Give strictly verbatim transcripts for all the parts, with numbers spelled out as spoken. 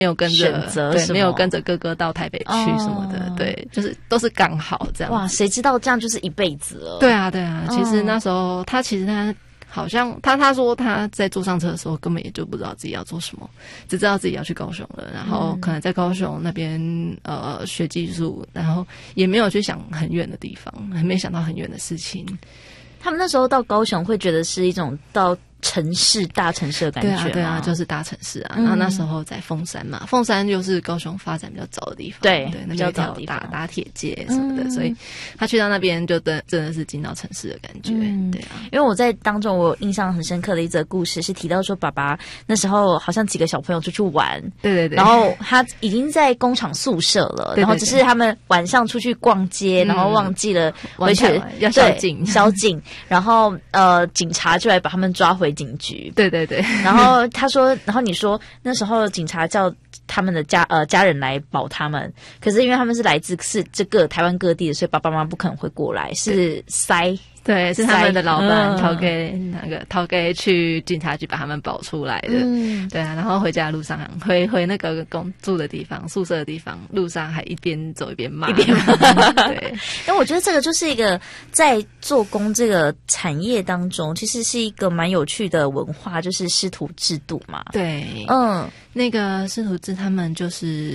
没有跟着选择对，没有跟着哥哥到台北去什么的，哦、对，就是都是刚好这样。 哇，谁知道这样就是一辈子了？ 对啊，对啊。其实那时候、哦、他其实他好像他他说他在坐上车的时候根本也就不知道自己要做什么，只知道自己要去高雄了，然后可能在高雄那边呃学技术，然后也没有去想很远的地方，还没想到很远的事情。 他们那时候到高雄会觉得是一种到城市大城市的感觉吗？ 对啊，对啊，就是大城市啊。然后那时候在凤山嘛，凤山就是高雄发展比较早的地方， 对对，那边有条打打铁街什么的、嗯，所以他去到那边就真真的是进到城市的感觉、嗯，对啊。 因为我在当中我有印象很深刻的一则故事是提到说，爸爸那时候好像几个小朋友出去玩， 对对对， 然后他已经在工厂宿舍了，对对对，然后只是他们晚上出去逛街，嗯、然后忘记了回去要宵禁， 宵禁，然后呃，警察就来把他们抓回警局， 对对对， 然后他说，然后你说那时候警察叫他们的家呃家人来保他们，可是因为他们是来自是这个台湾各地的，所以爸爸妈妈不可能会过来，是塞。 对，是他们的老板掏给那个掏给去警察局把他们保出来的。嗯，对啊，然后回家的路上回回那个公住的地方宿舍的地方，路上还一边走一边骂， 一边骂。 对， 因为我觉得这个就是一个在做工这个产业当中，其实是一个蛮有趣的文化，就是师徒制度嘛。 对， 嗯， 那个师徒制他们就是。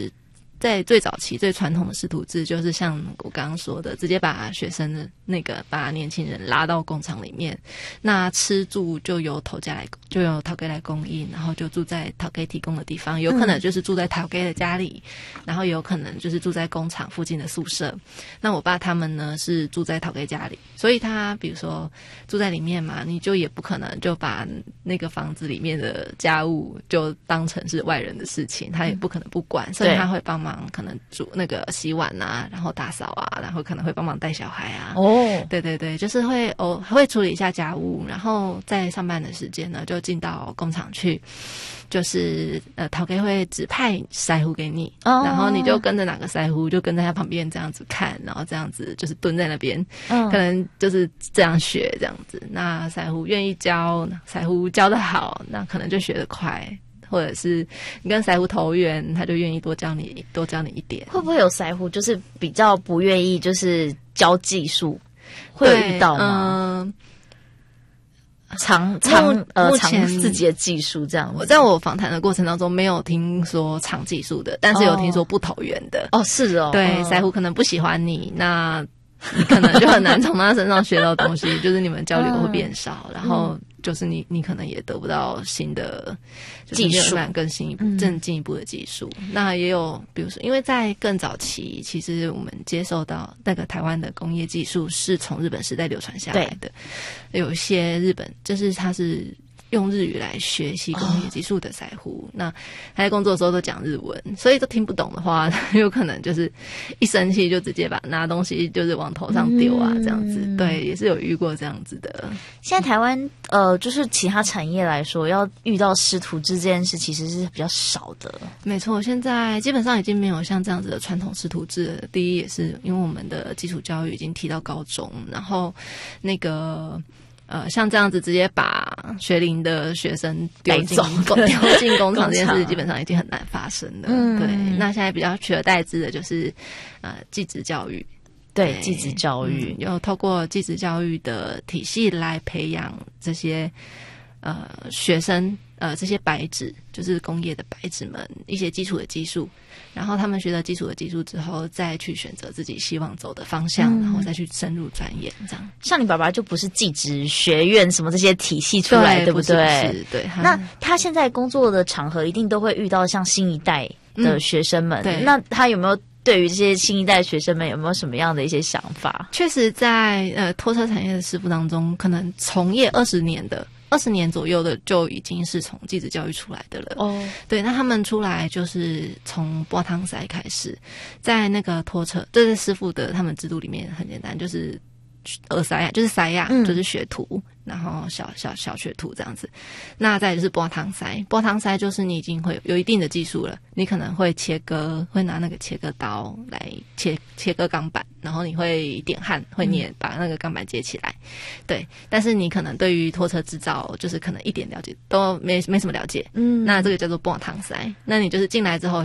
在最早期最传统的师徒制，就是像我刚刚说的，直接把学生的那个把年轻人拉到工厂里面，那吃住就由头家来，就由头家来供应，然后就住在头家提供的地方，有可能就是住在头家的家里，嗯、然后有可能就是住在工厂附近的宿舍。那我爸他们呢是住在头家家里，所以他比如说住在里面嘛，你就也不可能就把那个房子里面的家务就当成是外人的事情，他也不可能不管，所以他会帮忙。可能煮那个洗碗啊，然后打扫啊，然后可能会帮忙带小孩啊。 哦， 对对对，就是会哦会处理一下家务，然后在上班的时间呢，就进到工厂去，就是呃，陶哥会指派师傅给你，哦、然后你就跟着哪个师傅，就跟在他旁边这样子看，然后这样子就是蹲在那边，嗯、可能就是这样学这样子。那师傅愿意教，师傅教得好，那可能就学得快。或者是你跟师傅投缘，他就愿意多教你多教你一点。 会不会有师傅就是比较不愿意就是教技术，会有遇到吗？嗯、藏藏呃藏自己的技术这样子。 我在我访谈的过程当中没有听说藏技术的，但是有听说不投缘的。 哦，是哦， 对，师傅可能不喜欢你，那你可能就很难从他身上学到东西，就是你们交流会变少，嗯、然后。就是你，你可能也得不到新的技术， 更新一步、更进一步的技术。嗯、那也有，比如说，因为在更早期，其实我们接受到那个台湾的工业技术是从日本时代流传下来的，有一些日本就是它是。用日语来学习工业技术的师傅，哦、那他在工作的时候都讲日文，所以都听不懂的话，有可能就是一生气就直接把拿东西就是往头上丢啊，嗯、这样子。对，也是有遇过这样子的。 现在台湾呃，就是其他产业来说，要遇到师徒制这件事其实是比较少的。 没错，现在基本上已经没有像这样子的传统师徒制了。第一也是因为我们的基础教育已经提到高中，然后那个。呃，像这样子直接把学龄的学生丢进丢进工厂这件事，基本上已经很难发生了。嗯，对。那现在比较取而代之的就是呃技职教育， 对技职教育， 有、嗯、透过技职教育的体系来培养这些呃学生，呃这些白纸，就是工业的白纸们一些基础的技术。然后他们学了基础的技术之后，再去选择自己希望走的方向，嗯、然后再去深入钻研。这样， 像你爸爸就不是技职学院什么这些体系出来， 对, 对不对？ 不是，对。 那他现在工作的场合一定都会遇到像新一代的学生们，嗯、对。那他有没有对于这些新一代学生们有没有什么样的一些想法？ 确实在，在呃拖车产业的师傅当中，可能从业二十年的。二十年左右的就已经是从技职教育出来的了。哦，对，那他们出来就是从煲汤塞开始，在那个拖车，这是师傅的他们制度里面很简单，就是耳塞啊，就是塞呀、啊， 嗯就是学徒。然后小小小学徒这样子，那再来就是剥汤塞，剥汤塞就是你已经会有一定的技术了，你可能会切割，会拿那个切割刀来切切割钢板，然后你会点焊，会捏把那个钢板接起来，对。但是你可能对于拖车制造就是可能一点了解都没没什么了解，嗯，那这个叫做剥汤塞，那你就是进来之后